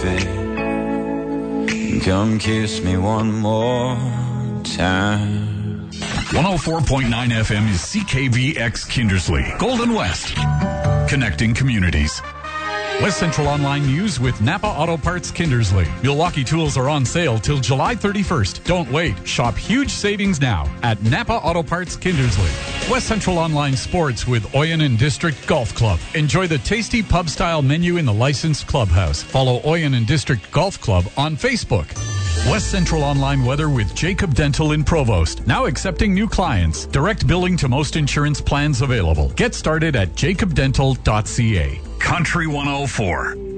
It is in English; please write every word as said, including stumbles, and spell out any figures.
fate. Come kiss me one more time. one oh four point nine F M is C K V X Kindersley, Golden West, connecting communities. West Central Online News with Napa Auto Parts Kindersley. Milwaukee tools are on sale till July thirty-first. Don't wait. Shop huge savings now at Napa Auto Parts Kindersley. West Central Online Sports with Oyen District Golf Club. Enjoy the tasty pub-style menu in the licensed clubhouse. Follow Oyen District Golf Club on Facebook. West Central Online Weather with Jacob Dental in Provost. Now accepting new clients. Direct billing to most insurance plans available. Get started at jacob dental dot c a. Country one oh four.